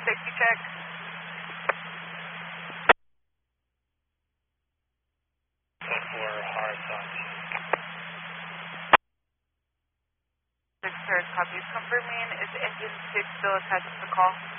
safety check. 4 hard touch. 6 Paris copies. Confirming, is engine 6 still attached to the call?